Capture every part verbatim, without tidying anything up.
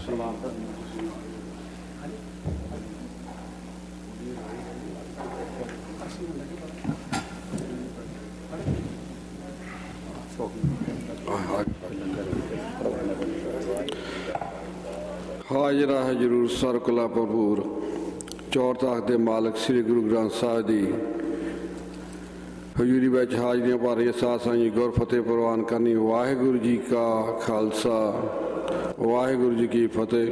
ਹਾਜ਼ਰਾ ਹੈ ਜ਼ਰੂਰ ਸਰ ਕੁਲਾ ਭਰਪੂਰ ਚੌਰ ਤਖ਼ਤ ਦੇ ਮਾਲਕ ਸ੍ਰੀ ਗੁਰੂ ਗ੍ਰੰਥ ਸਾਹਿਬ ਦੀ ਹਜ਼ੂਰੀ ਵਿੱਚ ਹਾਜ਼ਰੀਆਂ ਭਰ ਰਹੀਆਂ ਸਾਧ ਸੰਗਤ ਜੀ ਗੁਰ ਫਤਿਹ ਪ੍ਰਵਾਨ ਕਰਨੀ। ਵਾਹਿਗੁਰੂ ਜੀ ਕਾ ਖਾਲਸਾ ਵਾਹਿਗੁਰੂ ਜੀ ਕੀ ਫਤਿਹ।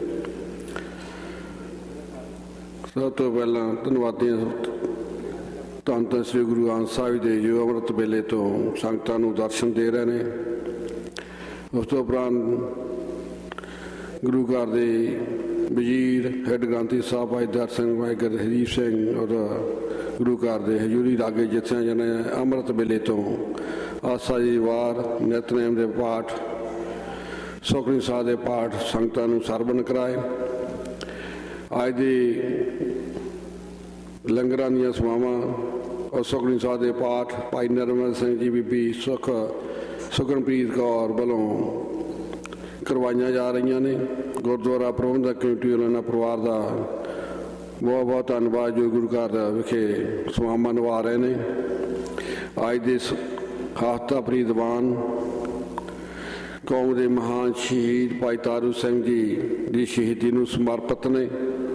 ਸਭ ਤੋਂ ਪਹਿਲਾਂ ਧੰਨਵਾਦੀ ਧੰਨ ਧੰਨ ਸ੍ਰੀ ਗੁਰੂ ਗ੍ਰੰਥ ਸਾਹਿਬ ਦੇ ਜੋ ਅੰਮ੍ਰਿਤ ਵੇਲੇ ਤੋਂ ਸੰਗਤਾਂ ਨੂੰ ਦਰਸ਼ਨ ਦੇ ਰਹੇ ਨੇ। ਉਸ ਤੋਂ ਉਪਰੰਤ ਗੁਰੂ ਘਰ ਦੇ ਵਜ਼ੀਰ ਹੈੱਡ ਗ੍ਰੰਥੀ ਸਾਹਿਬ ਭਾਈ ਦਰ ਸਿੰਘ ਭਾਈ ਗੁਰਦੀਪ ਸਿੰਘ ਔਰ ਗੁਰੂ ਘਰ ਦੇ ਹਜ਼ੂਰੀ ਲਾਗੇ ਜਿੱਥੇ ਜਨੇ ਅੰਮ੍ਰਿਤ ਵੇਲੇ ਤੋਂ ਆਸਾ ਜੀ ਵਾਰ ਨਿਤਨੇਮ ਦੇ ਪਾਠ ਸੁਖਮਨੀ ਸਾਹਿਬ ਦੇ ਪਾਠ ਸੰਗਤਾਂ ਨੂੰ ਸਰਵਣ ਕਰਾਏ। ਅੱਜ ਦੇ ਲੰਗਰਾਂ ਦੀਆਂ ਸੇਵਾਵਾਂ ਔਰ ਸੁਖਮਨੀ ਸਾਹਿਬ ਦੇ ਪਾਠ ਭਾਈ ਨਰਮਲ ਸਿੰਘ ਜੀ ਬੀਬੀ ਸੁਖ ਸੁਖਨਪ੍ਰੀਤ ਕੌਰ ਵੱਲੋਂ ਕਰਵਾਈਆਂ ਜਾ ਰਹੀਆਂ ਨੇ। ਗੁਰਦੁਆਰਾ ਪ੍ਰਬੰਧਕ ਕਮੇਟੀ ਵਾਲਿਆਂ ਪਰਿਵਾਰ ਦਾ ਬਹੁਤ ਬਹੁਤ ਧੰਨਵਾਦ ਜੋ ਗੁਰੂ ਘਰ ਵਿਖੇ ਸੇਵਾਵਾਂ ਨਿਭਾ ਰਹੇ ਨੇ। ਅੱਜ ਦੇ ਹਫ਼ਤਾਪਰੀ ਦੀਵਾਨ ਕੌਮ ਦੇ ਮਹਾਨ ਸ਼ਹੀਦ ਭਾਈ ਤਾਰੂ ਸਿੰਘ ਜੀ ਦੀ ਸ਼ਹੀਦੀ ਨੂੰ ਸਮਰਪਿਤ ਨੇ।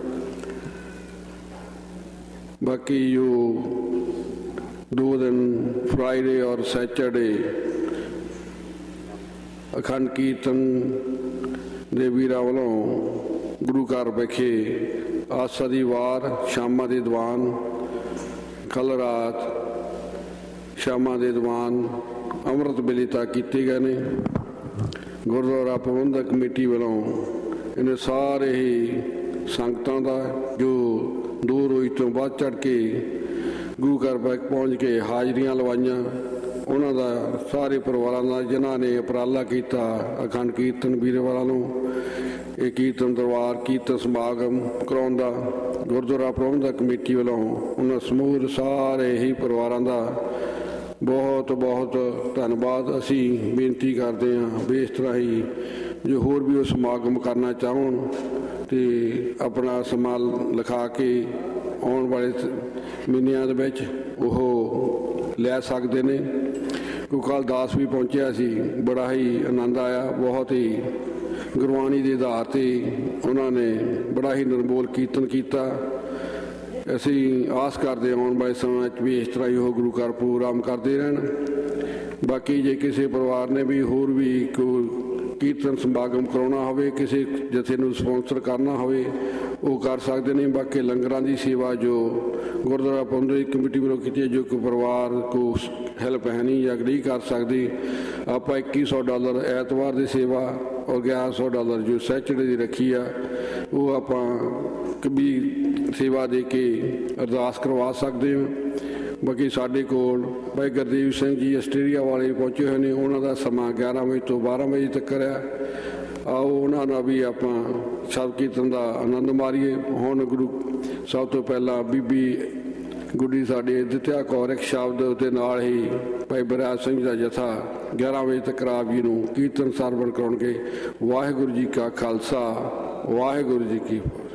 ਬਾਕੀ ਜੋ ਦੋ ਦਿਨ ਫਰਾਈਡੇ ਔਰ ਸੈਚਰਡੇ ਅਖੰਡ ਕੀਰਤਨ ਦੇ ਵੀਰਾਂ ਵੱਲੋਂ ਗੁਰੂ ਘਰ ਵਿਖੇ ਆਸਾ ਦੀ ਵਾਰ ਸ਼ਾਮਾਂ ਦੇ ਦੀਵਾਨ ਕੱਲ੍ਹ ਰਾਤ ਸ਼ਾਮਾਂ ਦੇ ਦੀਵਾਨ ਅੰਮ੍ਰਿਤ ਵੇਲੇ ਤੱਕ ਕੀਤੇ ਗਏ ਨੇ। ਗੁਰਦੁਆਰਾ ਪ੍ਰਬੰਧਕ ਕਮੇਟੀ ਵੱਲੋਂ ਇਹਨਾਂ ਸਾਰੇ ਹੀ ਸੰਗਤਾਂ ਦਾ ਜੋ ਦੋ ਰੋਜ਼ ਤੋਂ ਵੱਧ ਚੜ੍ਹ ਕੇ ਗੁਰੂ ਘਰ ਵਿਚ ਪਹੁੰਚ ਕੇ ਹਾਜ਼ਰੀਆਂ ਲਵਾਈਆਂ, ਉਹਨਾਂ ਦਾ ਸਾਰੇ ਪਰਿਵਾਰਾਂ ਦਾ ਜਿਨ੍ਹਾਂ ਨੇ ਉਪਰਾਲਾ ਕੀਤਾ ਅਖੰਡ ਕੀਰਤਨ ਵੀਰਵਾਰਾਂ ਨੂੰ ਇਹ ਕੀਰਤਨ ਦਰਬਾਰ ਕੀਰਤਨ ਸਮਾਗਮ ਕਰਾਉਣ ਦਾ ਗੁਰਦੁਆਰਾ ਪ੍ਰਬੰਧਕ ਕਮੇਟੀ ਵੱਲੋਂ ਉਹਨਾਂ ਸਮੂਹ ਸਾਰੇ ਹੀ ਪਰਿਵਾਰਾਂ ਦਾ ਬਹੁਤ ਬਹੁਤ ਧੰਨਵਾਦ ਅਸੀਂ ਬੇਨਤੀ ਕਰਦੇ ਹਾਂ। ਵੀ ਇਸ ਤਰ੍ਹਾਂ ਹੀ ਜੋ ਹੋਰ ਵੀ ਉਹ ਸਮਾਗਮ ਕਰਨਾ ਚਾਹਣ ਅਤੇ ਆਪਣਾ ਸਮਾਂ ਲਿਖਾ ਕੇ ਆਉਣ ਵਾਲੇ ਮਹੀਨਿਆਂ ਦੇ ਵਿੱਚ ਉਹ ਲੈ ਸਕਦੇ ਨੇ। ਕਿਉਂਕਿ ਕੱਲ੍ਹ ਦਾਸ ਵੀ ਪਹੁੰਚਿਆ ਸੀ, ਬੜਾ ਹੀ ਆਨੰਦ ਆਇਆ। ਬਹੁਤ ਹੀ ਗੁਰਬਾਣੀ ਦੇ ਆਧਾਰ 'ਤੇ ਉਹਨਾਂ ਨੇ ਬੜਾ ਹੀ ਨਿਰਮੋਲ ਕੀਰਤਨ ਕੀਤਾ। ਅਸੀਂ ਆਸ ਕਰਦੇ ਆਉਣ ਵਾਲੇ ਸਮੇਂ ਵਿੱਚ ਵੀ ਇਸ ਤਰ੍ਹਾਂ ਹੀ ਉਹ ਗੁਰੂ ਘਰ ਪ੍ਰੋਗਰਾਮ ਕਰਦੇ ਰਹਿਣ। ਬਾਕੀ ਜੇ ਕਿਸੇ ਪਰਿਵਾਰ ਨੇ ਵੀ ਹੋਰ ਵੀ ਕੋਈ ਕੀਰਤਨ ਸਮਾਗਮ ਕਰਾਉਣਾ ਹੋਵੇ, ਕਿਸੇ ਜਥੇ ਨੂੰ ਸਪੋਂਸਰ ਕਰਨਾ ਹੋਵੇ, ਉਹ ਕਰ ਸਕਦੇ ਨੇ। ਬਾਕੀ ਲੰਗਰਾਂ ਦੀ ਸੇਵਾ ਜੋ ਗੁਰਦੁਆਰਾ ਪ੍ਰਬੰਧਕ ਕਮੇਟੀ ਵੱਲੋਂ ਕੀਤੀ ਹੈ, ਜੋ ਕੋਈ ਪਰਿਵਾਰ ਕੋ ਹੈਲਪ ਹੈ ਨਹੀਂ ਜਾਂ ਨਹੀਂ ਕਰ ਸਕਦੀ, ਆਪਾਂ ਇੱਕੀ ਸੌ ਡਾਲਰ ਐਤਵਾਰ ਦੀ ਸੇਵਾ ਔਰ ਗਿਆਰਾਂ ਸੌ ਡਾਲਰ ਜੋ ਸੈਚਰਡੇ ਦੀ ਰੱਖੀ ਆ ਉਹ ਆਪਾਂ ਕਬੀ ਸੇਵਾ ਦੇ ਕੇ ਅਰਦਾਸ ਕਰਵਾ ਸਕਦੇ ਹਾਂ। ਬਾਕੀ ਸਾਡੇ ਕੋਲ ਭਾਈ ਗੁਰਦੀਪ ਸਿੰਘ ਜੀ ਆਸਟ੍ਰੇਲੀਆ ਵਾਲੇ ਪਹੁੰਚੇ ਹੋਏ ਨੇ, ਉਹਨਾਂ ਦਾ ਸਮਾਂ ਗਿਆਰਾਂ ਵਜੇ ਤੋਂ ਬਾਰਾਂ ਵਜੇ ਤੱਕ ਆ। ਆਓ ਉਹਨਾਂ ਨਾਲ ਵੀ ਆਪਾਂ ਸ਼ਬਦ ਕੀਰਤਨ ਦਾ ਆਨੰਦ ਮਾਰੀਏ। ਹੁਣ ਗੁਰੂ ਸਭ ਤੋਂ ਪਹਿਲਾਂ ਬੀਬੀ ਗੁੱਡੀ ਸਾਡੇ ਦਿੱਤਿਆ ਕੌਰ ਇੱਕ ਸ਼ਬਦ ਦੇ ਨਾਲ ਹੀ ਭਾਈ ਬਰਿਆਜ ਸਿੰਘ ਦਾ ਜਥਾ ਗਿਆਰਾਂ ਵਜੇ ਤੱਕ ਆਪ ਜੀ ਨੂੰ ਕੀਰਤਨ ਸਰਵਣ ਕਰਾਉਣਗੇ। ਵਾਹਿਗੁਰੂ ਜੀ ਕਾ ਖਾਲਸਾ ਵਾਹਿਗੁਰੂ ਜੀ ਕੀ